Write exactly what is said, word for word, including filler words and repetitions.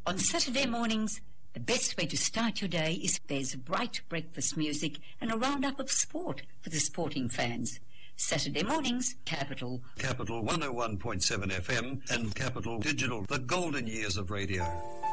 On Saturday mornings, the best way to start your day is there's bright breakfast music and a roundup of sport for the sporting fans. Saturday mornings, Capital. Capital one oh one point seven F M and Capital Digital, the golden years of radio.